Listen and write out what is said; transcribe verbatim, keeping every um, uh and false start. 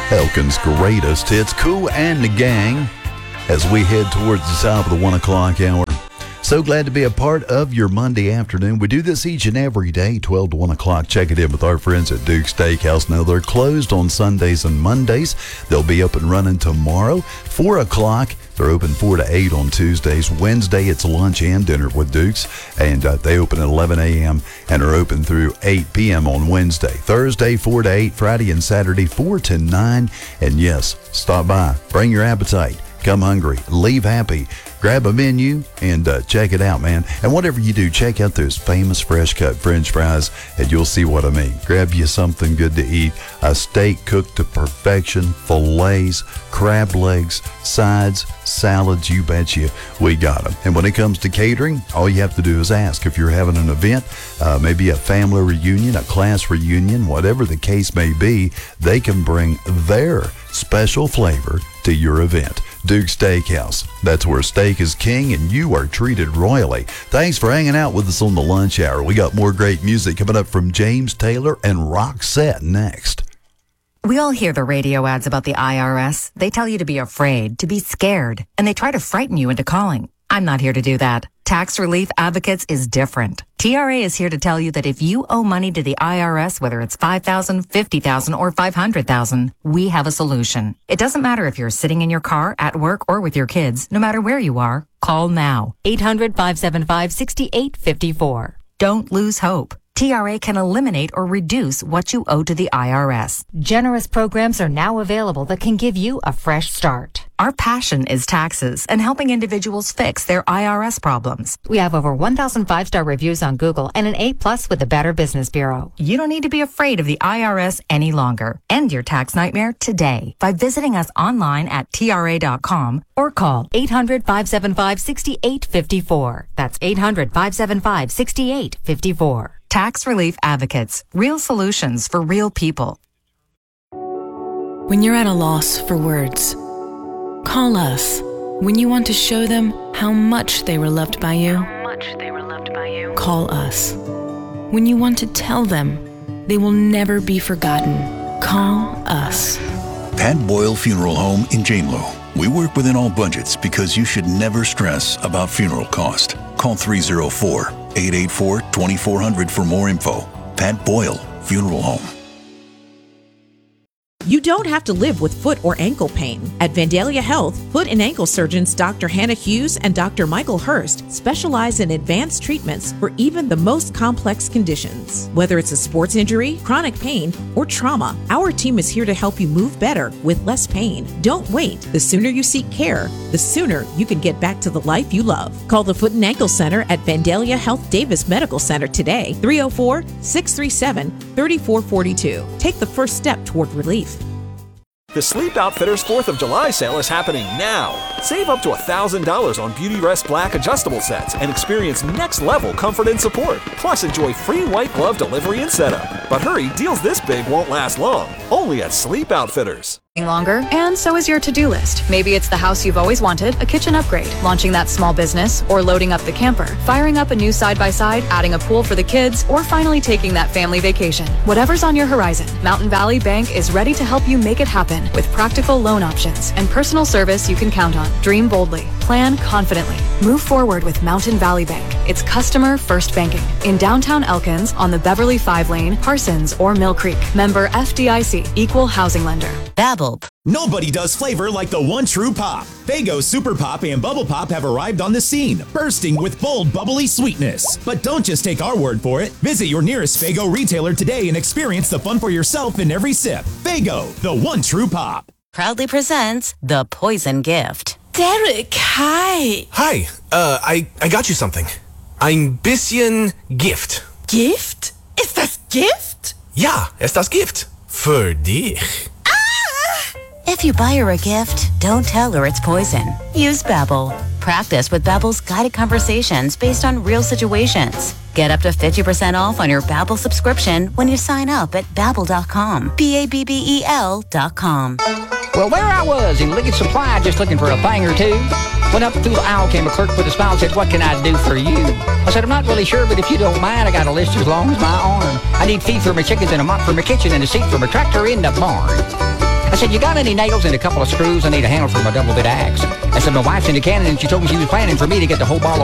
Elkin's greatest hits, Kool and the Gang, as we head towards the top of the one o'clock hour. So glad to be a part of your Monday afternoon. We do this each and every day, twelve to one o'clock. Check it in with our friends at Duke's Steakhouse. Now, they're closed on Sundays and Mondays. They'll be up and running tomorrow, four o'clock. They're open four to eight on Tuesdays. Wednesday, it's lunch and dinner with Duke's, and uh, they open at eleven a.m. and are open through eight p.m. on Wednesday. Thursday, four to eight. Friday and Saturday, four to nine. And yes, stop by. Bring your appetite. Come hungry. Leave happy. Grab a menu and uh, check it out, man. And whatever you do, check out those famous fresh-cut French fries, and you'll see what I mean. Grab you something good to eat. A steak cooked to perfection, fillets, crab legs, sides, salads, you bet you we got them. And when it comes to catering, all you have to do is ask. If you're having an event, uh, maybe a family reunion, a class reunion, whatever the case may be, they can bring their special flavor to your event. Duke's Steakhouse. That's where steak is king and you are treated royally. Thanks for hanging out with us on the lunch hour. We got more great music coming up from James Taylor and Roxette next. We all hear the radio ads about the I R S. They tell you to be afraid, to be scared, and they try to frighten you into calling. I'm not here to do that. Tax Relief Advocates is different. T R A is here to tell you that if you owe money to the I R S, whether it's five thousand dollars, fifty thousand dollars, or five hundred thousand dollars, we have a solution. It doesn't matter if you're sitting in your car, at work, or with your kids. No matter where you are, call now. eight hundred, five seven five, six eight five four. Don't lose hope. T R A can eliminate or reduce what you owe to the I R S. Generous programs are now available that can give you a fresh start. Our passion is taxes and helping individuals fix their I R S problems. We have over one thousand five-star reviews on Google and an A plus with the Better Business Bureau. You don't need to be afraid of the I R S any longer. End your tax nightmare today by visiting us online at T R A dot com or call eight hundred, five seven five, six eight five four. That's eight hundred, five seven five, six eight five four. Tax Relief Advocates. Real solutions for real people. When you're at a loss for words, call us. When you want to show them how much they were loved by you, how much they were loved by you, call us. When you want to tell them they will never be forgotten, call us. Pat Boyle Funeral Home in Janelo. We work within all budgets because you should never stress about funeral cost. Call three oh four, eight eight four, two four zero zero for more info. Pat Boyle Funeral Home. You don't have to live with foot or ankle pain. At Vandalia Health, foot and ankle surgeons Doctor Hannah Hughes and Doctor Michael Hurst specialize in advanced treatments for even the most complex conditions. Whether it's a sports injury, chronic pain, or trauma, our team is here to help you move better with less pain. Don't wait. The sooner you seek care, the sooner you can get back to the life you love. Call the Foot and Ankle Center at Vandalia Health Davis Medical Center today, three oh four, six three seven, three four four two. Take the first step toward relief. The Sleep Outfitters fourth of July sale is happening now. Save up to one thousand dollars on Beauty Rest Black adjustable sets and experience next-level comfort and support. Plus, enjoy free white glove delivery and setup. But hurry, deals this big won't last long. Only at Sleep Outfitters. Longer, and so is your to-do list. Maybe it's the house you've always wanted, a kitchen upgrade, launching that small business, or loading up the camper, firing up a new side-by-side, adding a pool for the kids, or finally taking that family vacation. Whatever's on your horizon, Mountain Valley Bank is ready to help you make it happen with practical loan options and personal service you can count on. Dream boldly. Plan confidently. Move forward with Mountain Valley Bank. It's customer first banking. In downtown Elkins, on the Beverly five lane, Parsons, or Mill Creek. Member F D I C. Equal housing lender. Babbel. Nobody does flavor like the one true pop. Faygo Super Pop and Bubble Pop have arrived on the scene, bursting with bold, bubbly sweetness. But don't just take our word for it. Visit your nearest Faygo retailer today and experience the fun for yourself in every sip. Faygo, the one true pop. Proudly presents The Poison Gift. Derek, hi. Hi, uh, I, I got you something. Ein bisschen Gift. Gift? Ist das Gift? Ja, es das Gift. Für dich. If you buy her a gift, don't tell her it's poison. Use Babbel. Practice with Babbel's guided conversations based on real situations. Get up to fifty percent off on your Babbel subscription when you sign up at Babbel dot com. B A B B E L dot com. Well, there I was in Liggett Supply just looking for a thing or two. Went up through the aisle, came a clerk with a smile and said, "What can I do for you?" I said, "I'm not really sure, but if you don't mind, I got a list as long as my arm. I need feed for my chickens and a mop for my kitchen and a seat for my tractor in the barn." I said, you got any nails and a couple of screws? I need a handle for my double bit axe. I said, my wife's into Canada and she told me she was planning for me to get the whole ball of